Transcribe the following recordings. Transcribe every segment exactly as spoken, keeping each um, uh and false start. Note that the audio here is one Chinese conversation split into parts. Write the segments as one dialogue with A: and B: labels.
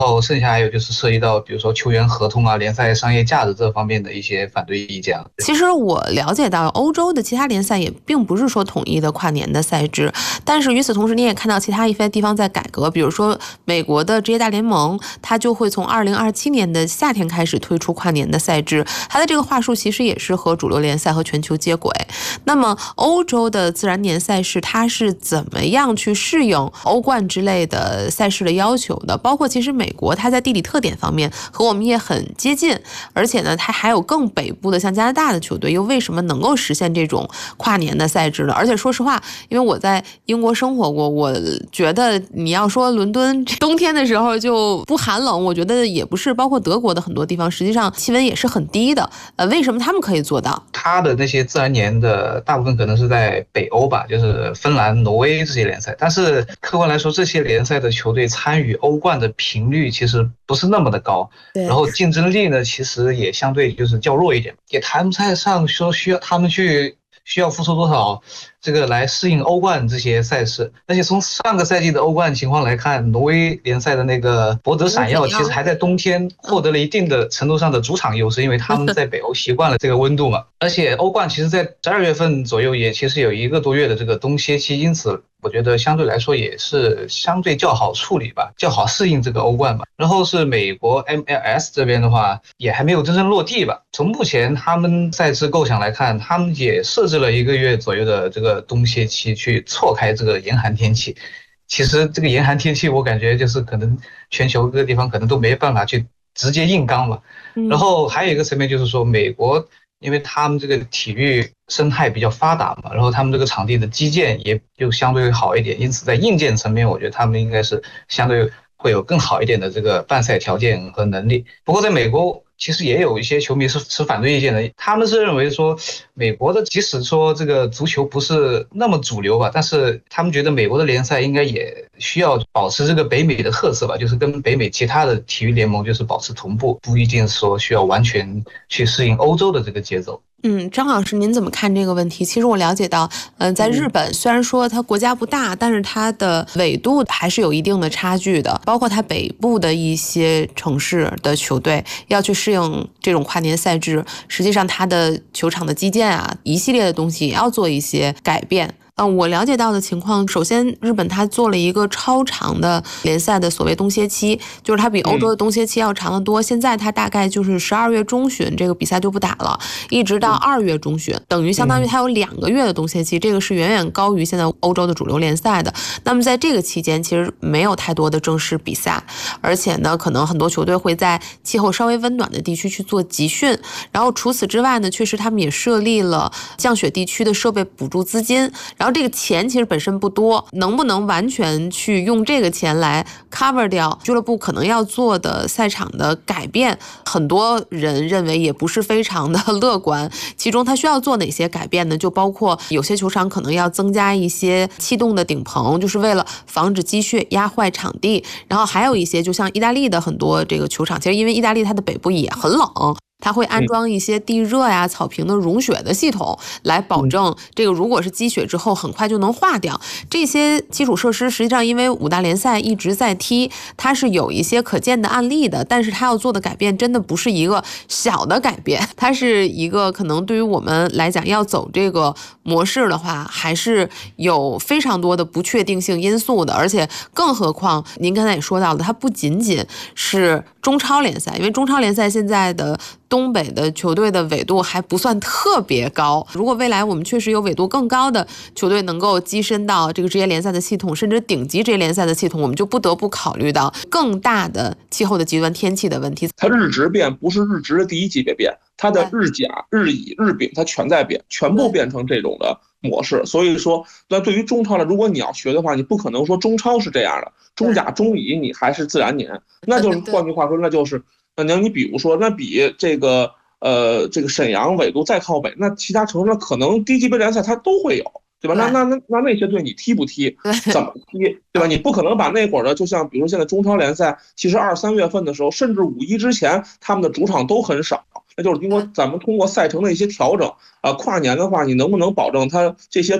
A: 后剩下还有就是涉及到比如说球员合同啊、联赛商业价值这方面的一些反对意见。
B: 其实我了解到欧洲的其他联赛也并不是说统一的跨年的赛制，但是与此同时你也看到其他一些地方在改革，比如说美国的职业大联盟，它就会从二零二七年的夏天开始推出跨年的赛制，它的这个话术其实也是和主流联赛和全球接轨。那么欧洲的自然年赛事它是怎么样去适应欧冠之类的赛事的要求的？包括其实美国它在地理特点方面和我们也很接近，而且呢它还有更北部的像加拿大的球队又为什么能够实现这种跨年的赛制呢？而且说实话，因为我在英国生活过，我觉得你要说伦敦冬天的时候就不寒冷，我觉得也不是，包括德国的很多地方实际上气温也是很低的。呃，为什么他们可以做到？
A: 他的那些自然年的大部分可能是在北欧吧，就是芬兰、挪威这些联赛，但是客观来说，这些联赛的球队参与欧冠的频率其实不是那么的高，然后竞争力呢其实也相对就是较弱一点，也谈不上说需要他们去需要付出多少这个来适应欧冠这些赛事。而且从上个赛季的欧冠情况来看，挪威联赛的那个博德闪耀其实还在冬天获得了一定的程度上的主场优势，因为他们在北欧习惯了这个温度嘛。而且欧冠其实在十二月份左右也其实有一个多月的这个冬歇期，因此我觉得相对来说也是相对较好处理吧，较好适应这个欧冠吧。然后是美国 M L S 这边的话，也还没有真正落地吧。从目前他们赛制构想来看，他们也设置了一个月左右的这个冬歇期去错开这个严寒天气。其实这个严寒天气，我感觉就是可能全球各个地方可能都没办法去直接硬刚吧。然后还有一个层面就是说，美国因为他们这个体育生态比较发达嘛，然后他们这个场地的基建也就相对好一点，因此在硬件层面，我觉得他们应该是相对会有更好一点的这个办赛条件和能力。不过在美国其实也有一些球迷是持反对意见的，他们是认为说美国的即使说这个足球不是那么主流吧，但是他们觉得美国的联赛应该也需要保持这个北美的特色吧，就是跟北美其他的体育联盟就是保持同步，不一定说需要完全去适应欧洲的这个节奏。
B: 嗯，张老师，您怎么看这个问题？其实我了解到，嗯、呃，在日本虽然说它国家不大，但是它的纬度还是有一定的差距的。包括它北部的一些城市的球队要去适应这种跨年赛制，实际上它的球场的基建啊，一系列的东西也要做一些改变。嗯，我了解到的情况，首先日本它做了一个超长的联赛的所谓冬歇期，就是它比欧洲的冬歇期要长得多。现在它大概就是十二月中旬这个比赛就不打了，一直到二月中旬，等于相当于它有两个月的冬歇期，这个是远远高于现在欧洲的主流联赛的。那么在这个期间，其实没有太多的正式比赛，而且呢，可能很多球队会在气候稍微温暖的地区去做集训。然后除此之外呢，确实他们也设立了降雪地区的设备补助资金。然后这个钱其实本身不多，能不能完全去用这个钱来 cover 掉俱乐部可能要做的赛场的改变，很多人认为也不是非常的乐观。其中它需要做哪些改变呢？就包括有些球场可能要增加一些气动的顶棚，就是为了防止积雪压坏场地。然后还有一些就像意大利的很多这个球场，其实因为意大利它的北部也很冷，它会安装一些地热呀、草坪的融雪的系统，来保证这个如果是积雪之后很快就能化掉。这些基础设施实际上因为五大联赛一直在踢，它是有一些可见的案例的，但是它要做的改变真的不是一个小的改变，它是一个可能对于我们来讲要走这个模式的话，还是有非常多的不确定性因素的。而且更何况您刚才也说到了，它不仅仅是中超联赛，因为中超联赛现在的东北的球队的纬度还不算特别高，如果未来我们确实有纬度更高的球队能够跻身到这个职业联赛的系统，甚至顶级职业联赛的系统，我们就不得不考虑到更大的气候的极端天气的问题。
C: 它日值变不是日值的第一级别变，它的日甲、日乙、日丙它全在变，全部变成这种的模式。所以说，那对于中超呢，如果你要学的话，你不可能说中超是这样的，中甲、中乙你还是自然年，那就是换句话说，那就是那你比如说，那比这个呃这个沈阳纬度再靠北，那其他城市可能低级别联赛它都会有，对吧？那那那那那些队你踢不踢？怎么踢？对吧？你不可能把那会儿的，就像比如现在中超联赛，其实二三月份的时候，甚至五一之前，他们的主场都很少。那就是因为咱们通过赛程的一些调整，啊、呃，跨年的话，你能不能保证他这些队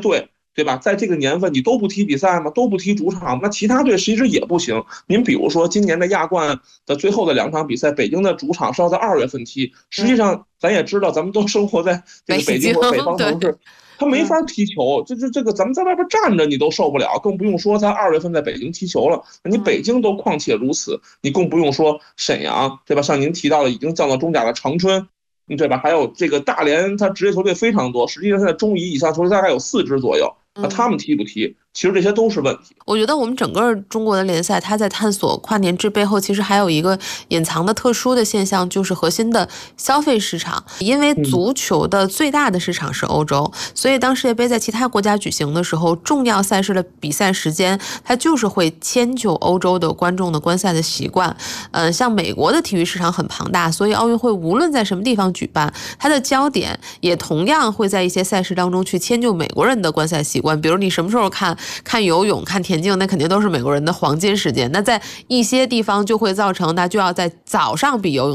C: 对吧？在这个年份你都不踢比赛吗？都不踢主场，那其他队其实也不行。您比如说今年的亚冠的最后的两场比赛，北京的主场是要在二月份踢，实际上咱也知道，咱们都生活在这个北京或北方城市，他没法踢球，这这这个咱们在外边站着你都受不了，更不用说他二月份在北京踢球了。你北京都况且如此，你更不用说沈阳，对吧？像您提到的已经降到中甲的长春，对吧？还有这个大连，他职业球队非常多，实际上现在中乙以上球队大概有四支左右。那他们踢不踢？其实这些都是问题。
B: 我觉得我们整个中国的联赛，它在探索跨年制背后，其实还有一个隐藏的特殊的现象，就是核心的消费市场。因为足球的最大的市场是欧洲，所以当世界杯在其他国家举行的时候，重要赛事的比赛时间，它就是会迁就欧洲的观众的观赛的习惯。呃，像美国的体育市场很庞大，所以奥运会无论在什么地方举办，它的焦点也同样会在一些赛事当中去迁就美国人的观赛习惯。比如你什么时候看看游泳、看田径，那肯定都是美国人的黄金时间。那在一些地方就会造成，那就要在早上比游泳。